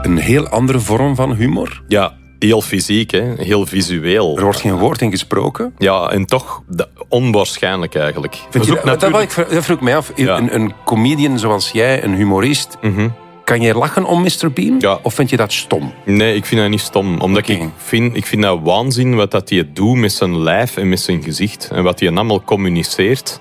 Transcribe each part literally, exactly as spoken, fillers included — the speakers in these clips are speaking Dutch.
een heel andere vorm van humor. Ja, heel fysiek, hè? Heel visueel. Er wordt geen woord in gesproken. Ja, en toch de, onwaarschijnlijk eigenlijk. Vind je, dat, natuurlijk... dat, dat vroeg ik mij af. Ja. Een, een comedian zoals jij, een humorist... Mm-hmm. Kan jij lachen om mister Bean? Ja. Of vind je dat stom? Nee, ik vind dat niet stom. Omdat Okay. ik, vind, ik vind dat waanzin wat dat hij doet met zijn lijf en met zijn gezicht. En wat hij allemaal communiceert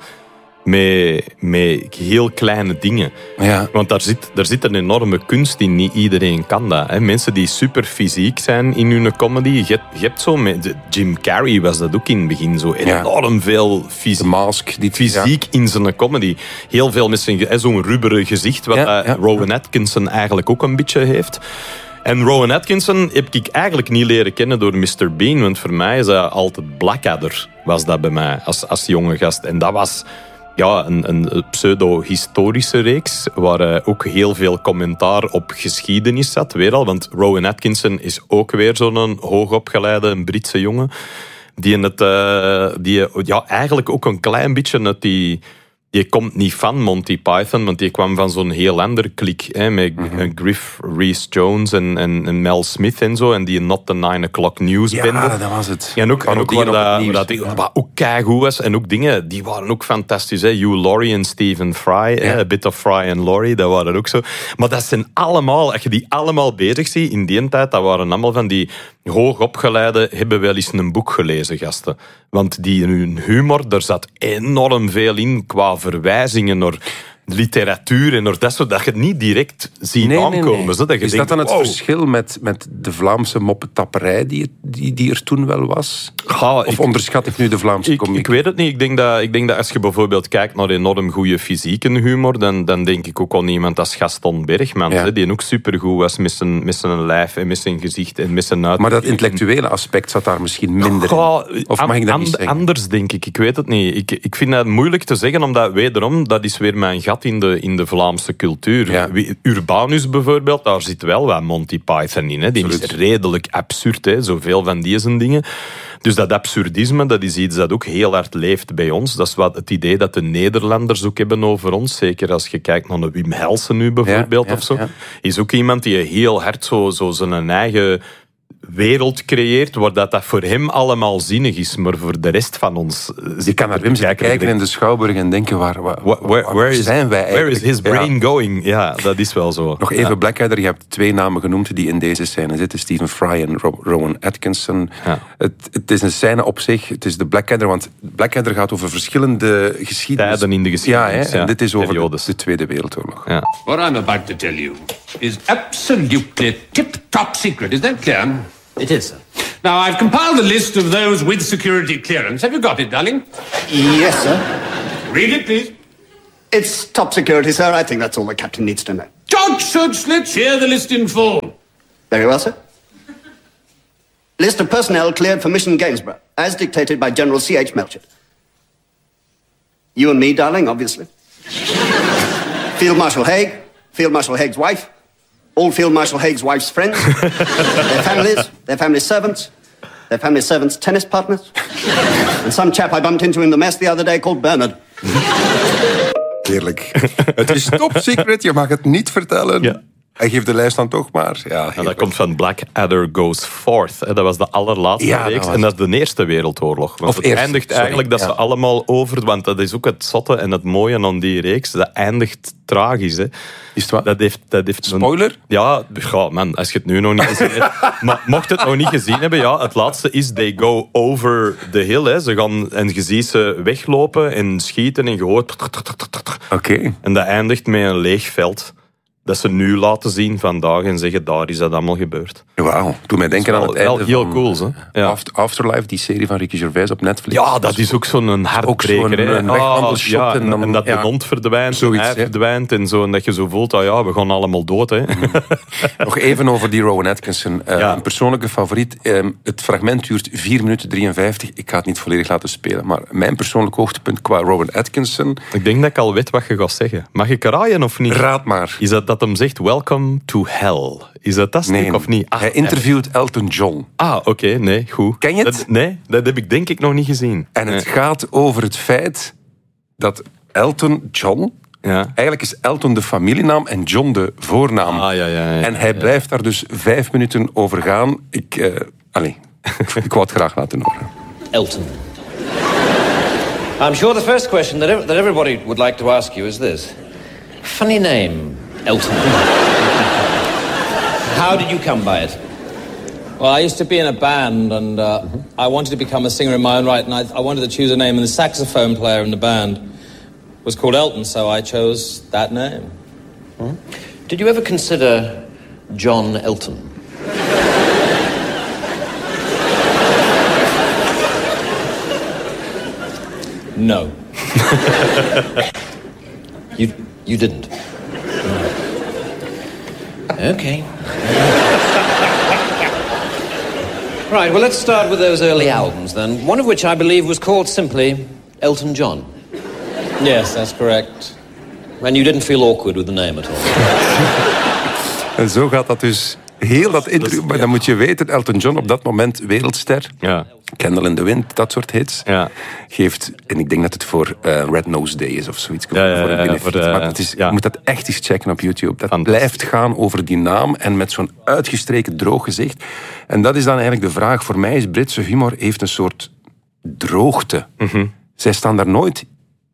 met, met heel kleine dingen. Ja. Want daar zit, daar zit een enorme kunst in. Niet iedereen kan dat. Hè. Mensen die super fysiek zijn in hun comedy. Je, hebt- je hebt zo... Met, Jim Carrey was dat ook in het begin. Zo enorm veel De fysiek. Mask. Die, Fysiek in zijn comedy. Heel veel met zijn ge- zo'n rubberen gezicht, wat Ja, eh, ja. Rowan Atkinson eigenlijk ook een beetje heeft. En Rowan Atkinson heb ik eigenlijk niet leren kennen door mister Bean, want voor mij is dat altijd Blackadder, was dat bij mij, als, als jonge gast. En dat was ja, een, een pseudo-historische reeks, waar uh, ook heel veel commentaar op geschiedenis zat, weer al. Want Rowan Atkinson is ook weer zo'n hoogopgeleide, een Britse jongen, die, in het, uh, die ja, eigenlijk ook een klein beetje uit die... Je komt niet van Monty Python, want die kwam van zo'n heel ander klik. Hè, met mm-hmm. Griff Rhys Jones en, en, en Mel Smith en zo. En die Not the Nine O'Clock News Ja, bende. dat was het. En ook, en ook waar dat, nieuws, dat, ja. wat ook keigoed was. En ook dingen, die waren ook fantastisch. Hè. Hugh Laurie en Stephen Fry. Ja. Hè, A Bit of Fry en Laurie, dat waren ook zo. Maar dat zijn allemaal, als je die allemaal bezig ziet, in die tijd, dat waren allemaal van die hoogopgeleide, hebben wel eens een boek gelezen, gasten. Want die hun humor, daar zat enorm veel in qua verwijzingen naar literatuur en naar dat soort, dat je het niet direct ziet Nee, nee, aankomen. nee. Zo, dat je Is denkt, dat dan het wow. verschil met, met de Vlaamse moppetapperij die, die, die er toen wel was? Ga, Of ik, onderschat ik nu de Vlaamse ik, komiek? ik weet het niet. Ik denk, dat, ik denk dat als je bijvoorbeeld kijkt naar enorm goede fysieke humor, dan, dan denk ik ook aan iemand als Gaston Bergman, Ja. hè, die ook supergoed was met zijn, met zijn lijf en met zijn gezicht en met zijn Maar uitdrukking. dat intellectuele aspect zat daar misschien minder Goh, in. Of mag ik dat an- niet zeggen? Anders, denk ik. Ik weet het niet. Ik, ik vind dat moeilijk te zeggen, omdat wederom, dat is weer mijn gat in de, in de Vlaamse cultuur. Ja. Wie- Urbanus bijvoorbeeld, daar zit wel wat Monty Python in. Hè. Die Absoluut. is redelijk absurd, hè. Zoveel van die zijn dingen. Dus dat absurdisme, dat is iets dat ook heel hard leeft bij ons. Dat is wat het idee dat de Nederlanders ook hebben over ons. Zeker als je kijkt naar de Wim Helsen nu bijvoorbeeld, Ja, ja, of zo. ja. Is ook iemand die heel hard zo, zo zijn eigen wereld creëert, waar dat, dat voor hem allemaal zinnig is, maar voor de rest van ons... Je kan naar Wim zitten kijken in de Schouwburg en denken, waar, waar, Where, where, waar where is, zijn wij where eigenlijk? is his brain Ja. going? Ja, dat is wel zo. Nog even Ja. Blackadder, je hebt twee namen genoemd die in deze scène zitten. Stephen Fry en Ro- Rowan Atkinson. Ja. Het, het is een scène op zich, het is de Blackadder, want Blackadder gaat over verschillende geschiedenis. Tijden in de geschiedenis, Ja, hè, ja. en dit is over de, Periodes. de Tweede Wereldoorlog. Ja. What I'm about to tell you is absolutely tip-top secret. Is that clear? It is, sir. Now, I've compiled a list of those with security clearance. Have you got it, darling? Yes, sir. Read it, please. It's top security, sir. I think that's all the captain needs to know. George, let's hear the list in full. Very well, sir. List of personnel cleared for Mission Gainsborough, as dictated by General C H Melchett. You and me, darling, obviously. Field Marshal Haig, Field Marshal Haig's wife, all Field Marshal Haig's wife's friends, their families, their family servants, their family servants' tennis partners, and some chap I bumped into in the mess the other day called Bernard. Heerlijk. Het is top secret, je mag het niet vertellen. Ja. Hij geeft de lijst dan toch maar. Ja, En dat heerlijk. komt van Blackadder Goes Forth. Hè. Dat was de allerlaatste Ja, dat reeks. was En dat is de Eerste Wereldoorlog. Want Of het eerst, eindigt sorry, eigenlijk dat ja. ze allemaal over... Want dat is ook het zotte en het mooie aan die reeks. Dat eindigt tragisch. Hè. Is het waar? Dat heeft, dat heeft een- Spoiler? Ja, ja, man, als je het nu nog niet gezien hebt. Maar mocht het nog niet gezien hebben, ja, het laatste is They Go Over the Hill. Hè. Ze gaan, en je ziet ze weglopen en schieten en je hoort... Oké. En dat eindigt met een leeg veld. Dat ze nu laten zien vandaag en zeggen, daar is dat allemaal gebeurd. Wauw. Doe mij denken aan het Wel- wel einde heel van cool, hè? Ja. After- Afterlife, die serie van Ricky Gervais op Netflix. Ja, dat is ook zo'n hartbreker. zo'n, hè. een wegwandelshot ja, en en, dan- en dat ja. de hond verdwijnt, Zoiets, en hij hè. verdwijnt en zo. En dat je zo voelt, ah ja, we gaan allemaal dood. Hè. Nog even over die Rowan Atkinson. Uh, Ja. Een persoonlijke favoriet. Um, het fragment duurt vier minuten drieënvijftig. Ik ga het niet volledig laten spelen. Maar mijn persoonlijk hoogtepunt qua Rowan Atkinson... Ik denk dat ik al weet wat je gaat zeggen. Mag ik raaien of niet? Raad maar. Is dat dat hem zegt, welcome to hell? Is dat dat stuk Nee, of niet? Ah, hij interviewt Elton John. Ah, oké, nee, goed. Ken je het? Dat, nee, dat heb ik denk ik nog niet gezien. En het Nee. gaat over het feit dat Elton John Ja. Eigenlijk is Elton de familienaam en John de voornaam. Ah, ja, ja, ja, en hij ja. blijft daar dus vijf minuten over gaan. Ik, uh, allez, ik wou het graag laten horen. Elton. I'm sure the first question that, ev- that everybody would like to ask you is this. Funny name, Elton. How did you come by it? Well, I used to be in a band, and uh, mm-hmm. I wanted to become a singer in my own right, and I, I wanted to choose a name, and the saxophone player in the band was called Elton, so I chose that name. Mm-hmm. Did you ever consider John Elton? No. you you didn't? Okay. Right, well, let's start with those early albums, then. One of which I believe was called simply Elton John. Yes, that's correct. And you didn't feel awkward with the name at all? En zo gaat dat dus heel dat interview. Maar dan moet je weten, Elton John op dat moment wereldster. Ja. Candle in the Wind, dat soort hits. Ja. Geeft, en ik denk dat het voor uh, Red Nose Day is of zoiets. Ja, ja, ja, ja, voor de, maar het is, ja. Je moet dat echt eens checken op YouTube. Dat blijft gaan over die naam en met zo'n uitgestreken droog gezicht. En dat is dan eigenlijk de vraag. Voor mij is Britse humor heeft een soort droogte. Mm-hmm. Zij staan daar nooit...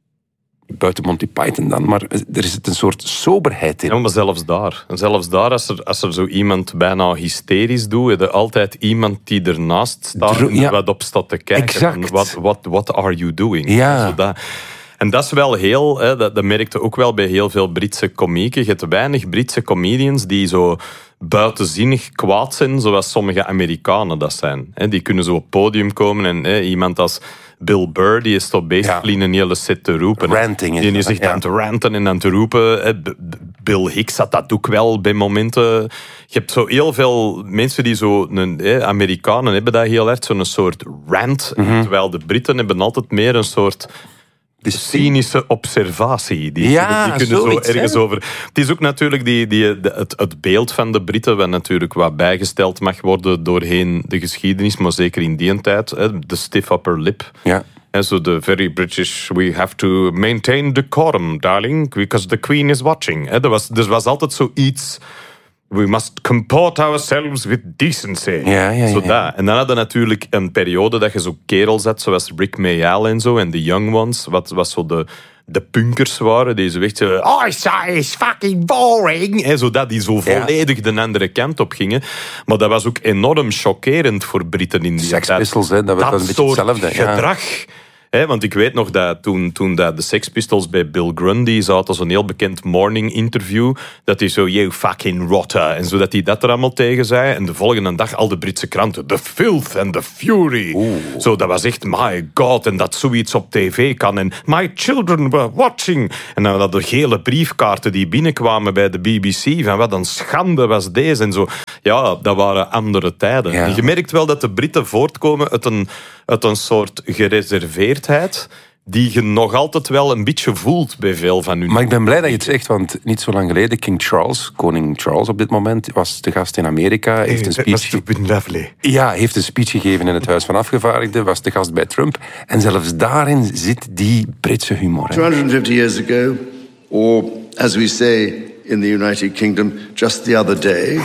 Buiten Monty Python dan, maar er is een soort soberheid in. Ja, maar zelfs daar. Zelfs daar, als er, als er zo iemand bijna hysterisch doet, heb je altijd iemand die ernaast staat Dro- ja. en wat op staat te kijken. Exact. What, what, what are you doing? Ja. Zo dat. En dat is wel heel... Hè, dat, dat merkte ook wel bij heel veel Britse komieken. Je hebt weinig Britse comedians die zo buitenzinnig kwaad zijn, zoals sommige Amerikanen dat zijn. Hè, die kunnen zo op het podium komen en hè, iemand als... Bill Burr, die is toch basically ja. een hele set te roepen. Ranting. Die is echt ja. aan te ranten en aan te roepen. Bill Hicks had dat ook wel bij momenten. Je hebt zo heel veel mensen die zo... Een, Amerikanen hebben dat heel erg, zo'n soort rant. Mm-hmm. Terwijl de Britten hebben altijd meer een soort... De cynische observatie. Die, ja, die kunnen zoiets, zo ergens hè? over... Het is ook natuurlijk die, die, de, het, het beeld van de Britten, wat natuurlijk wat bijgesteld mag worden doorheen de geschiedenis, maar zeker in die tijd, de stiff upper lip. Ja. En zo de very British, we have to maintain decorum, darling, because the Queen is watching. Er was, er was altijd zoiets... We must comport ourselves with decency. Ja, ja, ja. Zo dat. En dan hadden we natuurlijk een periode dat je zo kerels had, zoals Rick Mayall en zo, en de Young Ones, wat, wat zo de, de punkers waren, die zo echt zo... Oh, is fucking boring! En zo dat, die zo volledig ja. de andere kant op gingen. Maar dat was ook enorm chockerend voor Britten in die Sex tijd. Pistols, hè, dat was dat een beetje hetzelfde. gedrag... Ja. He, want ik weet nog dat toen, toen dat de Sex Pistols bij Bill Grundy zaten, zo'n heel bekend morning interview, dat hij zo, you fucking rotter, en zo dat hij dat er allemaal tegen zei. En de volgende dag al de Britse kranten, the filth and the fury. Oeh. Zo, dat was echt, my god, en dat zoiets op tv kan. En my children were watching. En dan hadden de gele briefkaarten die binnenkwamen bij de B B C, van wat een schande was deze, en zo. Ja, dat waren andere tijden. Ja. En je merkt wel dat de Britten voortkomen uit een, uit een soort gereserveerdheid die je nog altijd wel een beetje voelt bij veel van hun. Maar ik ben blij dat je het zegt, want niet zo lang geleden, King Charles, koning Charles op dit moment, was de gast in Amerika, heeft hey, een speech... Dat been lovely. Ja, heeft een speech gegeven in het Huis van Afgevaardigden, was de gast bij Trump. En zelfs daarin zit die Britse humor. Hè. two hundred fifty years ago, or as we say in the United Kingdom, just the other day.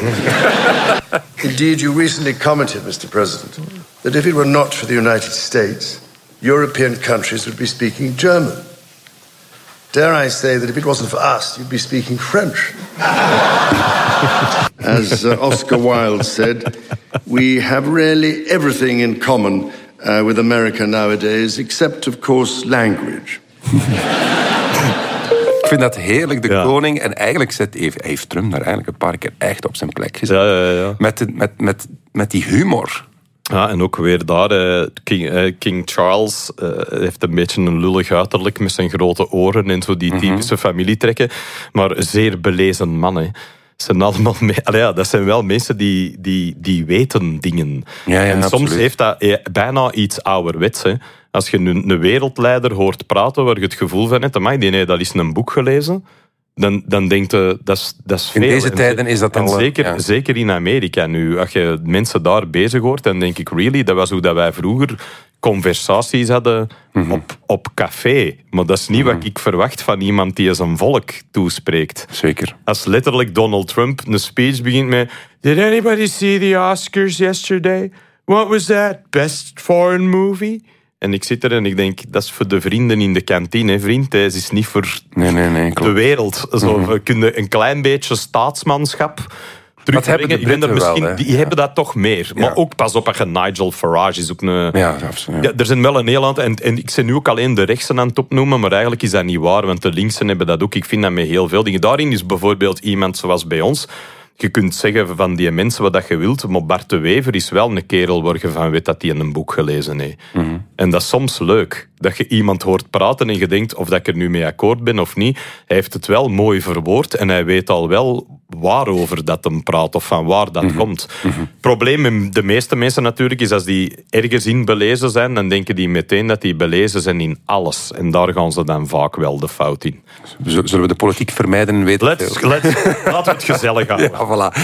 Indeed, you recently commented, Mister President, that if it were not for the United States, European countries would be speaking German. Dare I say that if it wasn't for us, you'd be speaking French. As uh, Oscar Wilde said, we have really everything in common uh, with America nowadays, except, of course, language. Ik vind dat heerlijk, de ja. koning. En eigenlijk zet, heeft, heeft Trump daar eigenlijk een paar keer echt op zijn plek gezet. Ja, ja, ja. Met, de, met, met, met die humor. Ja, en ook weer daar, eh, King, eh, King Charles eh, heeft een beetje een lullig uiterlijk met zijn grote oren en zo die typische mm-hmm. familietrekken. Maar zeer belezen mannen. Zijn allemaal mee, allee, ja, dat zijn wel mensen die, die, die weten dingen. Ja, ja, en absoluut. soms heeft dat eh, bijna iets ouderwets. Hè. Als je een, een wereldleider hoort praten waar je het gevoel van hebt, amai, die nee, dat is een boek gelezen. Dan, dan denk je, dat is, dat is veel. In deze en tijden is dat en al... Zeker, ja. zeker in Amerika nu. Als je mensen daar bezig hoort, dan denk ik, really, dat was hoe dat wij vroeger conversaties hadden mm-hmm. op, op café. Maar dat is niet mm-hmm. wat ik verwacht van iemand die zijn volk toespreekt. Zeker. Als letterlijk Donald Trump een speech begint met... Did anybody see the Oscars yesterday? What was that? Best foreign movie? En ik zit er en ik denk, dat is voor de vrienden in de kantine. Hè, vriend, dat is niet voor nee, nee, nee, de wereld. Zo, mm-hmm. We kunnen een klein beetje staatsmanschap... Dat hebben de Britten misschien, wel, die hebben dat toch meer. Ja. Maar ook, pas op, als je Nigel Farage is ook een... Ja, absoluut. Ja, er zijn wel een heel aantal... En, en ik ben nu ook alleen de rechtsen aan het opnoemen, maar eigenlijk is dat niet waar, want de linksen hebben dat ook. Ik vind dat met heel veel dingen. Daarin is bijvoorbeeld iemand zoals bij ons... Je kunt zeggen van die mensen wat dat je wilt, maar Bart de Wever is wel een kerel waar je van weet dat hij een boek gelezen heeft. Mm-hmm. En dat is soms leuk. Dat je iemand hoort praten en je denkt of dat ik er nu mee akkoord ben of niet. Hij heeft het wel mooi verwoord en hij weet al wel waarover dat hem praat of van waar dat mm-hmm. komt. Mm-hmm. Het probleem met de meeste mensen natuurlijk is als die ergens in belezen zijn, dan denken die meteen dat die belezen zijn in alles. En daar gaan ze dan vaak wel de fout in. Zullen we de politiek vermijden? Weet let's, let's, laten we het gezellig houden. Ja, voilà.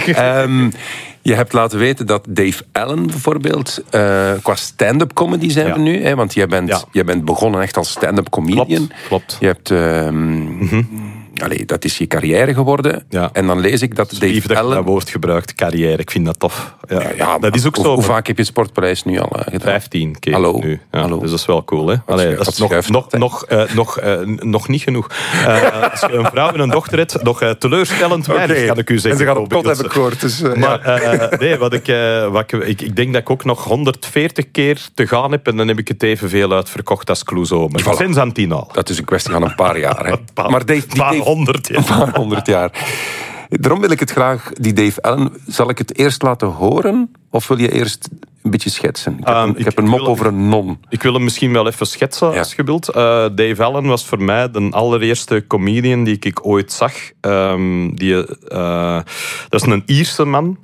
um, je hebt laten weten dat Dave Allen bijvoorbeeld, uh, qua stand-up comedy zijn ja. we nu, hè, want jij bent, ja. jij bent begonnen echt als stand-up comedian. Klopt, klopt. Je hebt... Um, mm-hmm. Allee, dat is je carrière geworden. Ja. En dan lees ik dat dus Dave lief Allen... dat woord gebruikt, carrière. Ik vind dat tof. Ja, ja, ja dat is ook hoe, zo. Hoe vaak heb je het Sportpaleis nu al uh, gedaan? Vijftien keer Hallo. nu. Ja, Hallo. Dus dat is wel cool, hè? Allee, dat, dat is nog, nog, nog, uh, nog, uh, nog niet genoeg. Uh, als je een vrouw en een dochter hebt, nog uh, teleurstellend weinig, okay. kan ik u zeggen. En ze gaan op tot hebben gehoord. Dus, uh, maar ja. uh, nee, wat ik, uh, wat ik, ik, ik denk dat ik ook nog honderdveertig keer te gaan heb en dan heb ik het evenveel uitverkocht als Clouseau. Maar voilà. Sinds aan tien al. Dat is een kwestie van een paar jaar. Hè. paar, maar Dave, die paar Dave, honderd jaar. honderd jaar. Daarom wil ik het graag, die Dave Allen, zal ik het eerst laten horen of wil je eerst een beetje schetsen? Ik heb, um, een, ik ik, heb een mop wil, over een non. Ik wil hem misschien wel even schetsen, ja. als je wilt. Uh, Dave Allen was voor mij de allereerste comedian die ik ooit zag. Um, die, uh, dat is een Ierse man.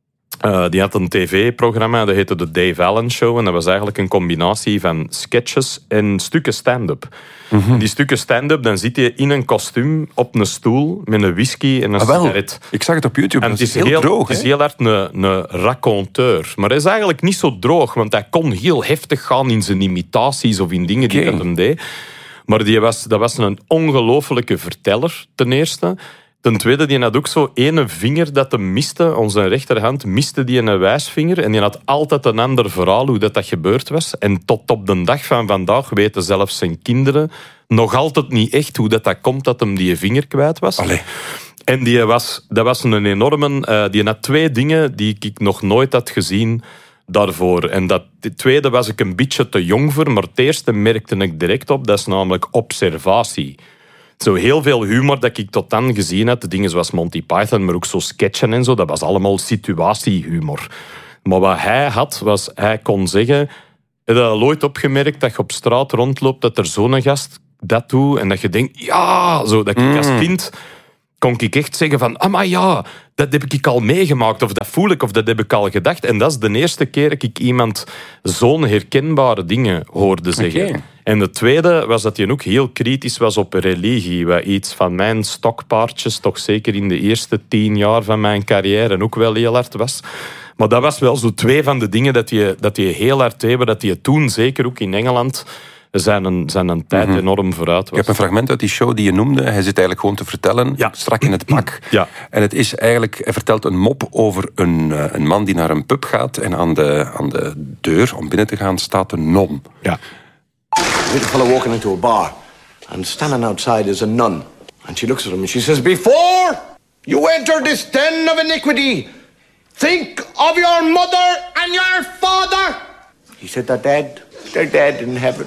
Uh, die had een tv-programma, dat heette de Dave Allen Show. En dat was eigenlijk een combinatie van sketches en stukken stand-up. Mm-hmm. Die stukken stand-up, dan zit je in een kostuum op een stoel met een whisky en een ah, sigaret. Ik zag het op YouTube, en het is is heel, heel droog. Het is heel hard een, een raconteur. Maar hij is eigenlijk niet zo droog, want hij kon heel heftig gaan in zijn imitaties of in dingen okay. die dat hem deed. Maar die was, dat was een ongelofelijke verteller, ten eerste. Ten tweede, die had ook zo ene vinger dat hem miste, onze rechterhand, miste die een wijsvinger. En die had altijd een ander verhaal hoe dat, dat gebeurd was. En tot op de dag van vandaag weten zelfs zijn kinderen nog altijd niet echt hoe dat, dat komt dat hem die vinger kwijt was. Allee. En die was, dat was een enorme... Uh, die had twee dingen die ik nog nooit had gezien daarvoor. En dat de tweede was ik een beetje te jong voor, maar het eerste merkte ik direct op, dat is namelijk observatie. Zo heel veel humor dat ik tot dan gezien had, de dingen zoals Monty Python, maar ook zo sketchen en zo, dat was allemaal situatiehumor. Maar wat hij had, was, hij kon zeggen... Heb je al ooit opgemerkt dat je op straat rondloopt, dat er zo'n gast dat doet, en dat je denkt, ja, zo, dat ik mm. als kind... kon ik echt zeggen van, ah, maar ja, dat heb ik al meegemaakt, of dat voel ik, of dat heb ik al gedacht. En dat is de eerste keer dat ik iemand zo'n herkenbare dingen hoorde zeggen. Okay. En de tweede was dat hij ook heel kritisch was op religie, wat iets van mijn stokpaardjes, toch zeker in de eerste tien jaar van mijn carrière, ook wel heel hard was. Maar dat was wel zo twee van de dingen dat hij, dat hij heel hard deed, dat hij toen, zeker ook in Engeland... zijn een, zijn een tijd mm-hmm. enorm vooruit was. Ik heb een fragment uit die show die je noemde. Hij zit eigenlijk gewoon te vertellen, ja. strak in het pak. Ja. En het is eigenlijk, hij vertelt een mop over een, een man die naar een pub gaat en aan de, aan de deur om binnen te gaan staat een non. Ja. A little fellow walking into a bar and standing outside is a nun. And she looks at him and she says, "Before you enter this den of iniquity, think of your mother and your father." He said, "They're dead. They're dead in heaven."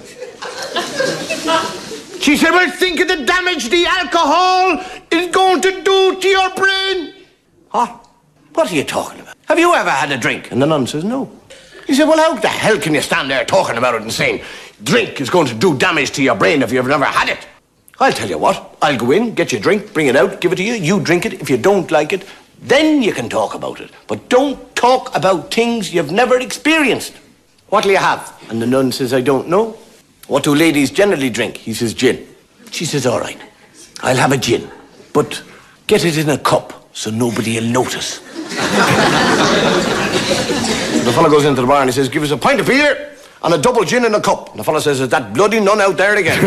She said, "Well, think of the damage the alcohol is going to do to your brain." Huh? What are you talking about? Have you ever had a drink? And the nun says, "No." He said, "Well, how the hell can you stand there talking about it and saying drink is going to do damage to your brain if you've never had it?" I'll tell you what. I'll go in, get your drink, bring it out, give it to you. You drink it. If you don't like it, then you can talk about it. But don't talk about things you've never experienced. What'll you have? And the nun says, "I don't know." "What do ladies generally drink?" He says, "Gin." She says, "All right, I'll have a gin, but get it in a cup so nobody will notice." The fellow goes into the bar and he says, "Give us a pint of beer and a double gin in a cup. And the fella says, is that bloody nun out there again?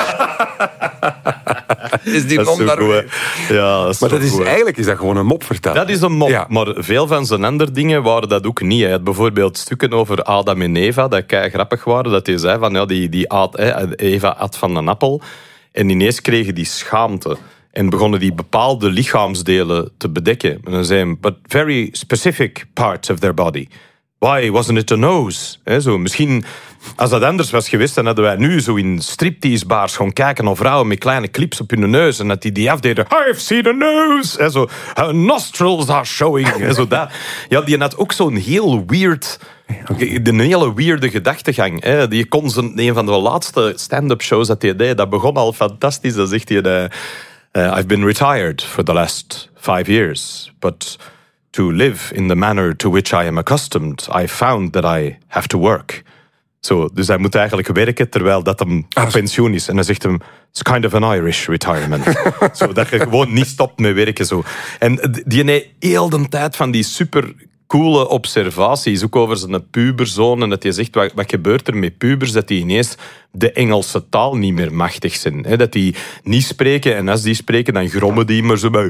Is die Dat is man zo daar goed, hè. Ja, dat is Maar zo dat is, goed, hè. eigenlijk is dat gewoon een mop vertellen. Dat is een mop, Ja. maar veel van zijn andere dingen waren dat ook niet. Hij had bijvoorbeeld stukken over Adam en Eva, dat kei grappig waren. Dat hij zei van, ja, die, die at, hè, Eva at van een appel. En ineens kregen die schaamte. En begonnen die bepaalde lichaamsdelen te bedekken. En dan zei hij, but very specific parts of their body. Why wasn't it the nose? He, zo, misschien, als dat anders was geweest, dan hadden wij nu zo in striptease-bars gaan kijken naar vrouwen met kleine clips op hun neus en dat die die afdeden. I've seen a nose! He, zo, her nostrils are showing. He, zo dat. Ja, die had ook zo'n heel weird... Een hele weirde gedachtegang. Hè. Die kon zijn, een van de laatste stand-up shows dat hij deed, dat begon al fantastisch. Dan zegt hij... Uh, uh, I've been retired for the last five years, but... to live in the manner to which I am accustomed, I found that I have to work. Zo, dus hij moet eigenlijk werken terwijl dat hem op pensioen is. En dan zegt hem, it's kind of an Irish retirement. Zo, dat je gewoon niet stopt met werken. Zo. En die heeft heel de tijd van die super coole observaties, ook over zijn puberzoon, en dat je zegt, wat, wat gebeurt er met pubers, dat die ineens de Engelse taal niet meer machtig zijn. He, dat die niet spreken, en als die spreken, dan grommen die maar zo bij,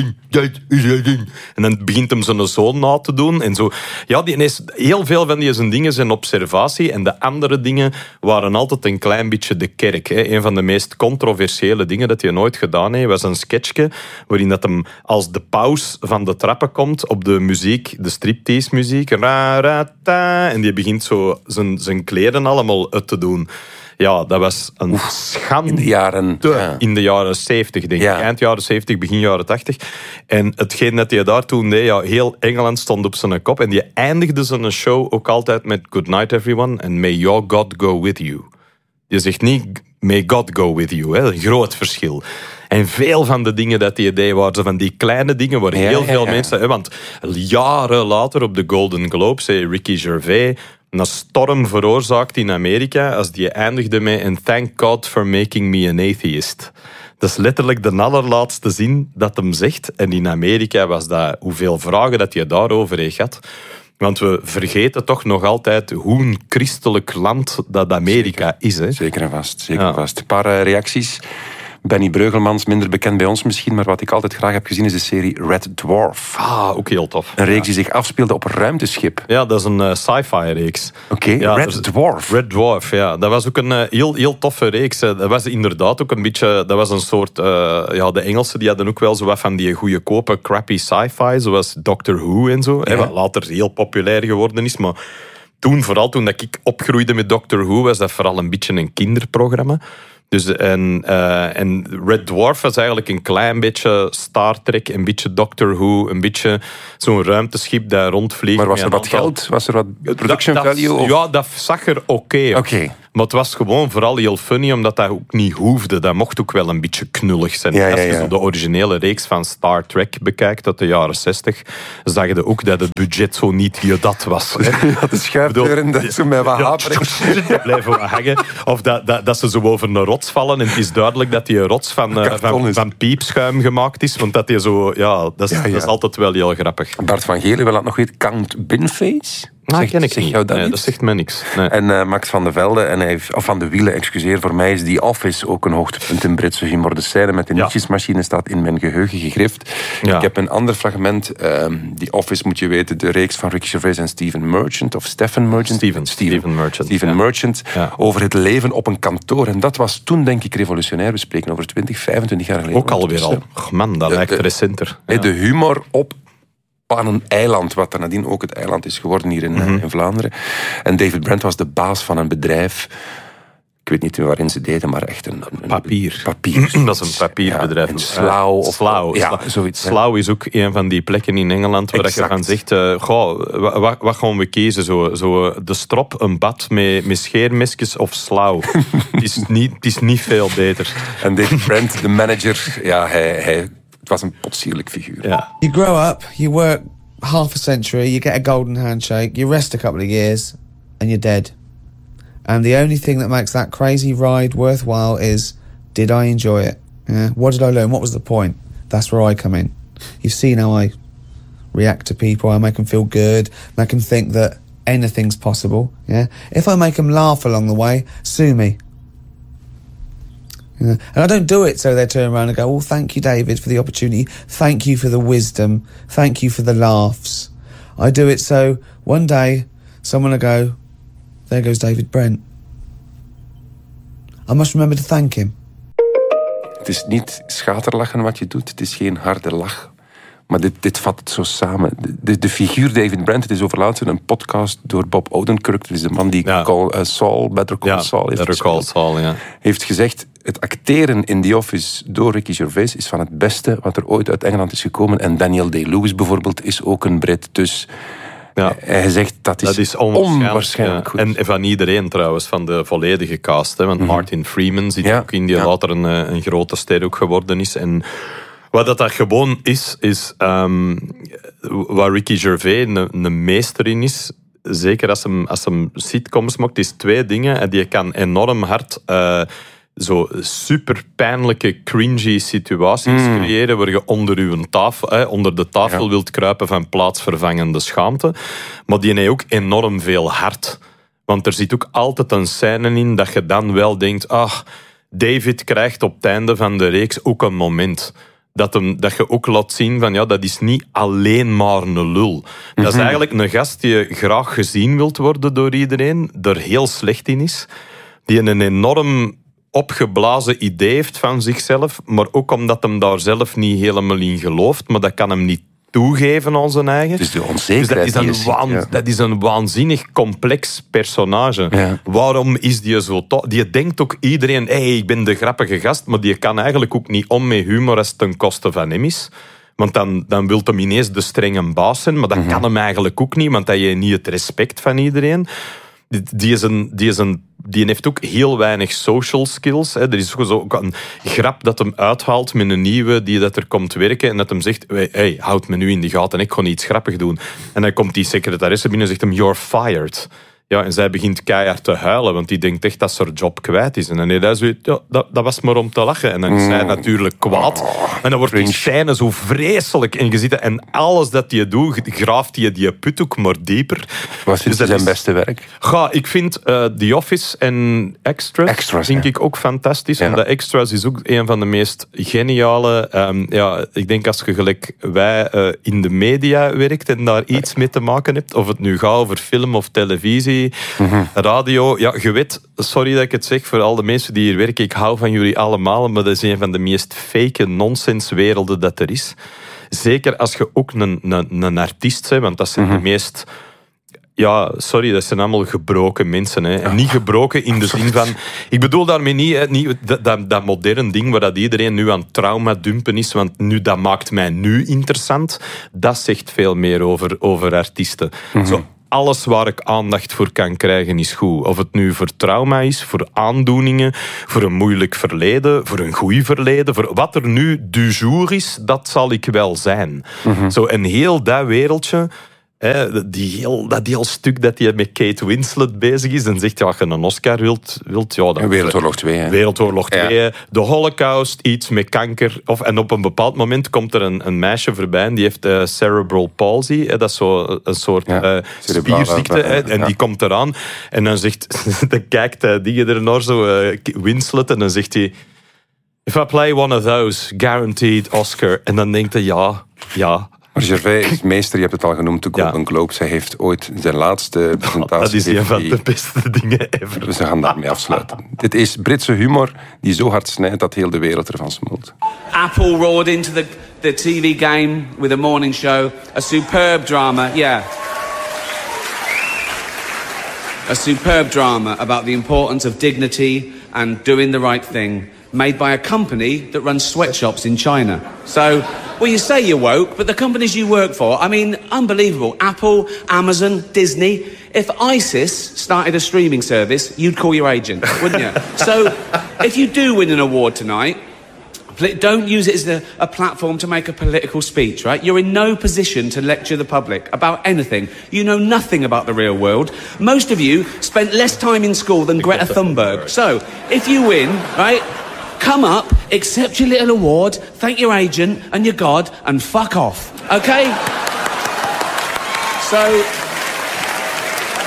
en dan begint hem zijn zoon na te doen. En zo. Ja, die ineens, heel veel van die zijn dingen zijn observatie, en de andere dingen waren altijd een klein beetje de kerk. He. Een van de meest controversiële dingen dat hij nooit gedaan heeft, was een sketchje, waarin dat hem als de paus van de trappen komt op de muziek, de striptease muziek, ra, ra, ta, en die begint zo zijn, zijn kleren allemaal uit te doen. Ja, dat was een schande. In de jaren... Ja. In de jaren zeventig, denk ik. Ja. Eind jaren zeventig, begin jaren tachtig. En hetgeen dat hij daar toen deed, ja, heel Engeland stond op zijn kop. En die eindigde zijn show ook altijd met Good night everyone and may your God go with you. Je zegt niet may God go with you, hè. Een groot verschil. En veel van de dingen dat hij deed waren van die kleine dingen waar Ja, heel ja, veel ja. mensen... Hè, want jaren later op de Golden Globe zei Ricky Gervais een storm veroorzaakt in Amerika als die eindigde met and thank God for making me an atheist. Dat is letterlijk de allerlaatste zin dat hem zegt. En in Amerika was dat hoeveel vragen dat je daarover heeft gehad. Want we vergeten toch nog altijd hoe een christelijk land dat Amerika zeker, is. Hè? Zeker en vast. Zeker Ja. en vast. Een paar uh, reacties. Benny Breugelmans, minder bekend bij ons misschien, maar wat ik altijd graag heb gezien is de serie Red Dwarf. Ah, ook heel tof. Een reeks die zich afspeelde op een ruimteschip. Ja, dat is een uh, sci-fi reeks. Oké, Ja, Red dus- Dwarf. Red Dwarf, ja. Dat was ook een uh, heel, heel toffe reeks. Uh, dat was inderdaad ook een beetje... Dat was een soort... Uh, ja, de Engelsen die hadden ook wel zo wat van die goedkope, crappy sci-fi, zoals Doctor Who en zo. Ja. Hè, wat later heel populair geworden is, maar... Toen, vooral toen dat ik opgroeide met Doctor Who, was dat vooral een beetje een kinderprogramma. Dus, en, uh, en Red Dwarf was eigenlijk een klein beetje Star Trek, een beetje Doctor Who, een beetje zo'n ruimteschip dat rondvliegt. Maar was met er een wat aantal- geld? Was er wat production Dat- dat- value? Of? Ja, dat zag er oké. Oké. Maar het was gewoon vooral heel funny, omdat dat ook niet hoefde. Dat mocht ook wel een beetje knullig zijn. Ja, ja, Als je ja. zo de originele reeks van Star Trek bekijkt uit de jaren zestig, zag je ook dat het budget zo niet je dat was. Hè. Ja, de schuifdeuren, dat is zo met wat Ja, haperig. die blijven wat hangen. Of dat, dat, dat ze zo over een rots vallen en het is duidelijk dat die rots van, uh, Karton van, is. van piepschuim gemaakt is. Want dat die zo... Ja, dat is, Ja, ja. Dat is altijd wel heel grappig. Bart van Gelen wil dat nog weten. Count Binface? Ah, Zegt- ken ik zegt niet. jou dat Nee, iets? dat zegt mij niks. Nee. En uh, Max van de Velde, en hij heeft, of van de Wielen, excuseer, voor mij is The Office ook een hoogtepunt in Britse humor. De scène met de Ja. nietjesmachine staat in mijn geheugen gegrift. Ja. Ik heb een ander fragment. Um, The Office, moet je weten, de reeks van Ricky Gervais en Stephen Merchant, of Stephen Merchant? Steven. Steven Merchant. Steven Ja. Merchant, Ja. over het leven op een kantoor. En dat was toen, denk ik, revolutionair. We spreken over twintig, vijfentwintig jaar geleden. Ook alweer al. Och man, dat De- lijkt de- recenter. Hey, Ja. De humor op aan een eiland, wat dan nadien ook het eiland is geworden hier in, Mhm. in Vlaanderen. En David Brent was de baas van een bedrijf. Ik weet niet waarin ze deden, maar echt een... een Papier. papier. Dat is een papierbedrijf. Ja, in Slough of- Slough. ja, Slough. zoiets, hè. Slough is ook een van die plekken in Engeland waar Exact. je van zegt, uh, goh, wa- wa- wat gaan we kiezen? Zo, zo, uh, de strop, een bad met, met scheermesjes of Slough. het, is niet, het is niet veel beter. En David Brent, de manager, ja, hij, hij, het was een potsierlijk figuur. Ja. You grow up, you work half a century, you get a golden handshake, you rest a couple of years, and you're dead. And the only thing that makes that crazy ride worthwhile is, did I enjoy it? Yeah? What did I learn? What was the point? That's where I come in. You've seen how I react to people. I make them feel good, make them think that anything's possible. Yeah, if I make them laugh along the way, sue me. Yeah. And I don't do it so they turn around and go, "Oh, thank you, David, for the opportunity. Thank you for the wisdom. Thank you for the laughs." I do it so one day someone will go, "There goes David Brent. I must remember to thank him." Het is niet schaterlachen wat je doet. Het is geen harde lach. Maar dit, dit vat het zo samen. De, de figuur David Brent, het is over laatst in een podcast door Bob Odenkirk, dat is de man die ja. Call, uh, Saul, Better Call ja, Saul heeft Better Call Saul, ja. heeft gezegd, het acteren in The Office door Ricky Gervais is van het beste wat er ooit uit Engeland is gekomen. En Daniel Day-Lewis bijvoorbeeld is ook een Brit. Dus ja. hij zegt, dat is, dat is onwaarschijnlijk, onwaarschijnlijk ja. goed. En van iedereen trouwens, van de volledige cast. Hè, want mm-hmm. Martin Freeman zit ja. ook in, die ja. later een, een grote ster ook geworden is. En wat dat, dat gewoon is, is um, waar Ricky Gervais een, een meester in is, zeker als hem, als hem sitcoms maakt, is twee dingen. En die kan enorm hard uh, zo super pijnlijke, cringy situaties mm. creëren waar je onder, uw tafel, hè, onder de tafel ja. wilt kruipen van plaatsvervangende schaamte. Maar die heeft ook enorm veel hart. Want er zit ook altijd een scène in dat je dan wel denkt, ach, David krijgt op het einde van de reeks ook een moment. Dat, hem, dat je ook laat zien van, ja, dat is niet alleen maar een lul. Mm-hmm. Dat is eigenlijk een gast die graag gezien wilt worden door iedereen, er heel slecht in is, die een enorm opgeblazen idee heeft van zichzelf, maar ook omdat hem daar zelf niet helemaal in gelooft, maar dat kan hem niet toegeven aan zijn eigen. Dus de onzekerheid dus dat, is een waan, ja. dat is een waanzinnig complex personage. Ja. Waarom is die zo tof? Die denkt ook iedereen, hey, ik ben de grappige gast, maar die kan eigenlijk ook niet om met humor als het ten koste van hem is. Want dan, dan wil hem ineens de strenge baas zijn, maar dat mm-hmm. kan hem eigenlijk ook niet, want hij heeft niet het respect van iedereen. Die, die, is een, die, is een, die heeft ook heel weinig social skills. Hè. Er is ook een grap dat hem uithaalt met een nieuwe die dat er komt werken en dat hem zegt, hey, houd me nu in de gaten en ik ga iets grappig doen. En dan komt die secretaresse binnen en zegt hem, you're fired. Ja, en zij begint keihard te huilen, want die denkt echt dat ze haar job kwijt is. En dan heeft hij zoiets, ja, dat, dat was maar om te lachen. En dan is zij natuurlijk kwaad. En dan wordt die scène zo vreselijk ingezitten. En alles dat hij doet, graaft hij die put ook maar dieper. Wat is dus zijn is, beste werk? Ga, ik vind uh, The Office en Extras, Extras vind ja. ik ook fantastisch. Ja. Omdat Extras is ook een van de meest geniale... Um, ja, ik denk als je gelijk wij uh, in de media werkt en daar iets mee te maken hebt, of het nu gaat over film of televisie, Mm-hmm. radio, ja, je weet, sorry dat ik het zeg voor al de mensen die hier werken, ik hou van jullie allemaal, maar dat is een van de meest fake nonsenswerelden dat er is. Zeker als je ook een, een, een artiest bent, want dat zijn mm-hmm. de meest... Ja, sorry, dat zijn allemaal gebroken mensen. Hè. En niet gebroken in de zin van... Ik bedoel daarmee niet, hè, niet dat, dat, dat modern ding waar dat iedereen nu aan trauma dumpen is, want nu, dat maakt mij nu interessant. Dat zegt veel meer over, over artiesten. Mm-hmm. Zo, alles waar ik aandacht voor kan krijgen is goed. Of het nu voor trauma is, voor aandoeningen, voor een moeilijk verleden, voor een goed verleden, voor wat er nu du jour is, dat zal ik wel zijn. Mm-hmm. Zo, en heel dat wereldje, hè, die heel, dat heel stuk dat hij met Kate Winslet bezig is en zegt, ja, als je een Oscar wilt... wilt ja, dan, Wereldoorlog twee. Hè? Wereldoorlog twee, ja. De Holocaust, iets met kanker. Of, en op een bepaald moment komt er een, een meisje voorbij en die heeft uh, cerebral palsy. Hè, dat is zo een soort ja, uh, spierziekte. Hè, en ja. die komt eraan. En dan zegt... dan kijkt uh, die ernaar, zo uh, Winslet, en dan zegt hij... If I play one of those, guaranteed Oscar. En dan denkt hij, ja, ja... Maar Gervais is meester, je hebt het al genoemd, de Golden ja. Globes. Hij heeft ooit zijn laatste presentatie... Dat is een van de beste dingen ever. Ze gaan daarmee afsluiten. Dit is Britse humor die zo hard snijdt dat heel de wereld ervan smult. Apple roared into the, the T V game with a morning show. A superb drama, yeah. A superb drama about the importance of dignity and doing the right thing. Made by a company that runs sweatshops in China. So, well, you say you're woke, but the companies you work for, I mean, unbelievable. Apple, Amazon, Disney. If ISIS started a streaming service, you'd call your agent, wouldn't you? So, if you do win an award tonight, don't use it as a, a platform to make a political speech, right? You're in no position to lecture the public about anything. You know nothing about the real world. Most of you spent less time in school than Greta Thunberg. So, if you win, right... Come up, accept your little award, thank your agent and your God, and fuck off. Okay? So,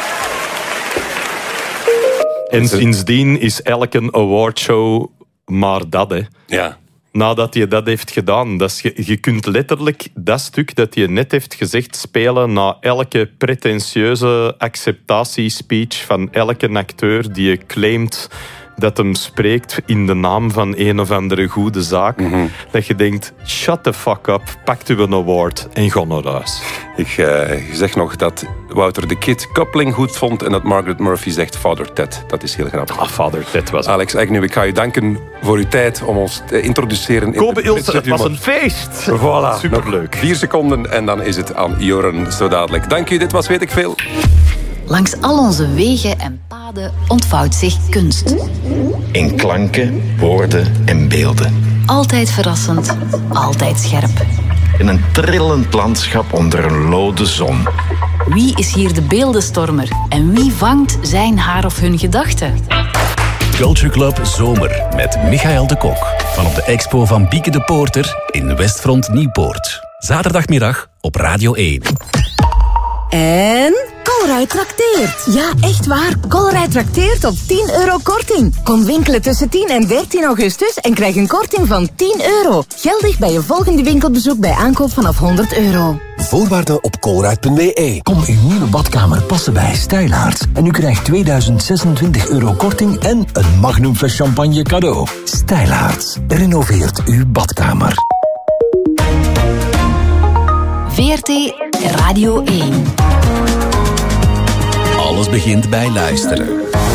En sindsdien is elke awardshow maar dat, hè. Ja. Nadat hij dat heeft gedaan. Dat is, je, je kunt letterlijk dat stuk dat hij net heeft gezegd spelen na elke pretentieuze acceptatiespeech van elke acteur die je claimt dat hem spreekt in de naam van een of andere goede zaak. Mm-hmm. Dat je denkt, shut the fuck up, pakt u een award en ga naar huis. Ik uh, zeg nog dat Wouter de Kid Coupling goed vond en dat Margaret Murphy zegt Father Ted. Dat is heel grappig. Ah, Father Ted was het. Alex Agnew, ik ga je danken voor uw tijd om ons te introduceren. Kobe Ilse, het was een feest. Voilà. Superleuk. Vier seconden en dan is het aan Joren zo dadelijk. Dank u, dit was Weet ik Veel. Langs al onze wegen en paden ontvouwt zich kunst. In klanken, woorden en beelden. Altijd verrassend, altijd scherp. In een trillend landschap onder een lode zon. Wie is hier de beeldenstormer en wie vangt zijn haar of hun gedachten? Culture Club Zomer met Michael de Kok. Van op de expo van Bieke de Poorter in Westfront Nieuwpoort. Zaterdagmiddag op Radio één. En Colruyt trakteert. Ja, echt waar. Colruyt trakteert op tien euro korting. Kom winkelen tussen tien en dertien augustus en krijg een korting van tien euro. Geldig bij je volgende winkelbezoek bij aankoop vanaf honderd euro. Voorwaarden op colruyt punt b e. Kom uw nieuwe badkamer passen bij Stijlaert. En u krijgt tweeduizend zesentwintig euro korting en een magnum fles champagne cadeau. Stijlaert. Renoveert uw badkamer. V R T Radio één. Alles begint bij luisteren.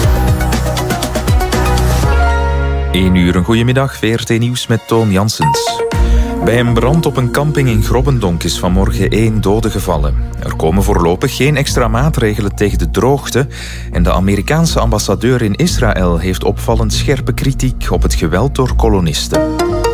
één uur, een goedemiddag. V R T Nieuws met Toon Janssens. Bij een brand op een camping in Grobbendonk is vanmorgen één dode gevallen. Er komen voorlopig geen extra maatregelen tegen de droogte en de Amerikaanse ambassadeur in Israël heeft opvallend scherpe kritiek op het geweld door kolonisten.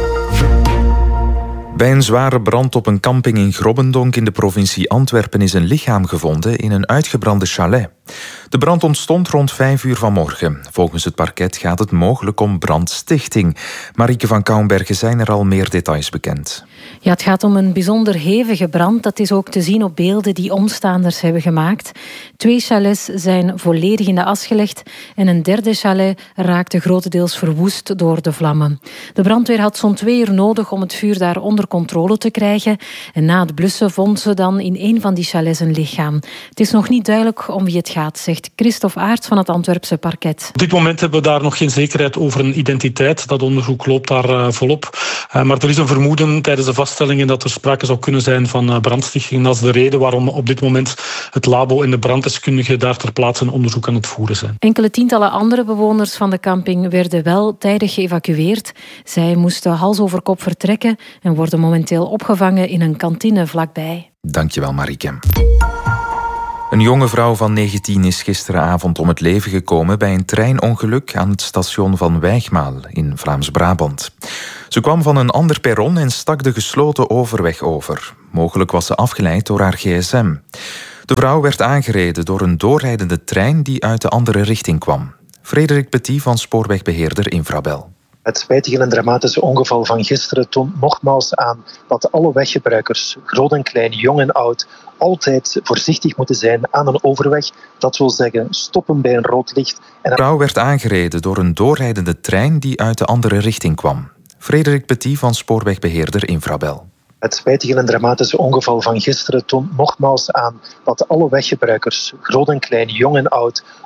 Bij een zware brand op een camping in Grobbendonk in de provincie Antwerpen is een lichaam gevonden in een uitgebrande chalet. De brand ontstond rond vijf uur vanmorgen. Volgens het parket gaat het mogelijk om brandstichting. Marieke van Kouwenbergen, zijn er al meer details bekend? Ja, het gaat om een bijzonder hevige brand. Dat is ook te zien op beelden die omstaanders hebben gemaakt. Twee chalets zijn volledig in de as gelegd en een derde chalet raakte grotendeels verwoest door de vlammen. De brandweer had zo'n twee uur nodig om het vuur daar onder controle te krijgen. En na het blussen vonden ze dan in een van die chalets een lichaam. Het is nog niet duidelijk om wie het gaat, zegt Christophe Aerts van het Antwerpse parket. Op dit moment hebben we daar nog geen zekerheid over een identiteit. Dat onderzoek loopt daar uh, volop. Uh, maar er is een vermoeden tijdens de vaststellingen dat er sprake zou kunnen zijn van uh, brandstichting. Dat is de reden waarom op dit moment het labo en de branddeskundigen daar ter plaatse een onderzoek aan het voeren zijn. Enkele tientallen andere bewoners van de camping werden wel tijdig geëvacueerd. Zij moesten hals over kop vertrekken en worden momenteel opgevangen in een kantine vlakbij. Dankjewel, Marieke. Een jonge vrouw van negentien is gisteravond om het leven gekomen bij een treinongeluk aan het station van Wijgmaal in Vlaams-Brabant. Ze kwam van een ander perron en stak de gesloten overweg over. Mogelijk was ze afgeleid door haar gsm. De vrouw werd aangereden door een doorrijdende trein die uit de andere richting kwam. Frederik Petit van spoorwegbeheerder Infrabel. Het spijtige en dramatische ongeval van gisteren toont nogmaals aan dat alle weggebruikers, groot en klein, jong en oud, altijd voorzichtig moeten zijn aan een overweg. Dat wil zeggen stoppen bij een rood licht. En de vrouw werd aangereden door een doorrijdende trein die uit de andere richting kwam. Frederik Petit van spoorwegbeheerder Infrabel. Het spijtige en dramatische ongeval van gisteren toont nogmaals aan dat alle weggebruikers, groot en klein, jong en oud,